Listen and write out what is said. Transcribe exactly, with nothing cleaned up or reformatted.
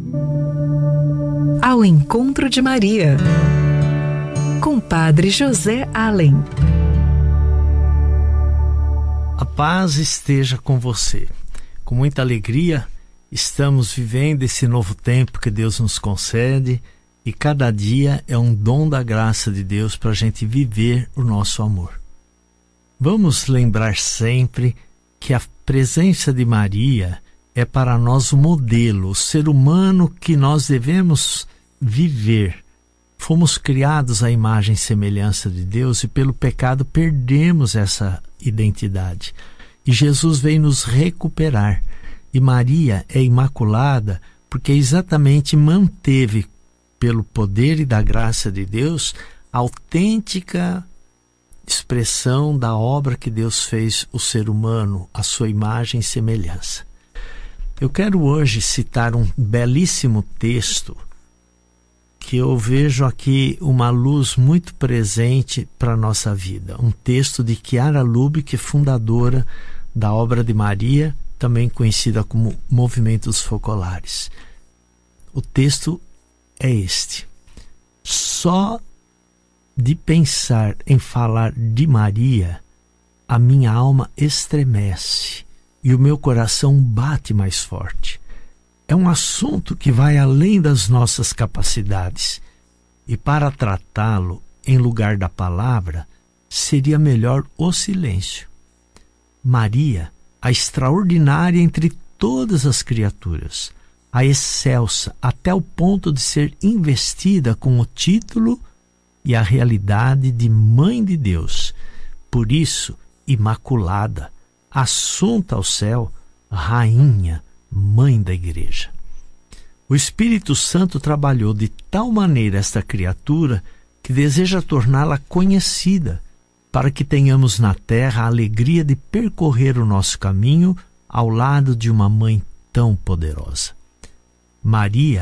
Ao encontro de Maria, com Padre José Allen. A paz esteja com você. Com muita alegria, estamos vivendo esse novo tempo que Deus nos concede, e cada dia é um dom da graça de Deus para a gente viver o nosso amor. Vamos lembrar sempre que a presença de Maria é para nós o modelo, o ser humano que nós devemos viver. Fomos criados à imagem e semelhança de Deus e pelo pecado perdemos essa identidade. E Jesus veio nos recuperar. E Maria é imaculada porque exatamente manteve, pelo poder e da graça de Deus, a autêntica expressão da obra que Deus fez o ser humano, a sua imagem e semelhança. Eu quero hoje citar um belíssimo texto que eu vejo aqui uma luz muito presente para a nossa vida. Um texto de Chiara Lubich, fundadora da Obra de Maria, também conhecida como Movimentos Focolares. O texto é este: só de pensar em falar de Maria, a minha alma estremece e o meu coração bate mais forte. É um assunto que vai além das nossas capacidades, e para tratá-lo em lugar da palavra, seria melhor o silêncio. Maria, a extraordinária entre todas as criaturas, a excelsa até o ponto de ser investida com o título e a realidade de Mãe de Deus, por isso, imaculada, assunta ao céu, Rainha, Mãe da Igreja. O Espírito Santo trabalhou de tal maneira esta criatura que deseja torná-la conhecida, para que tenhamos na terra a alegria de percorrer o nosso caminho ao lado de uma mãe tão poderosa. Maria